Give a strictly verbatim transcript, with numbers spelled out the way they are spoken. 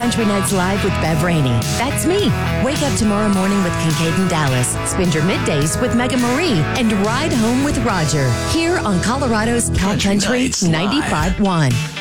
Country Nights Live with Bev Rainey. That's me. Wake up tomorrow morning with Kincaid and Dallas. Spend your middays with Mega Marie and ride home with Roger. Here on Colorado's Cal Country, Country Nights Live. ninety-five point one.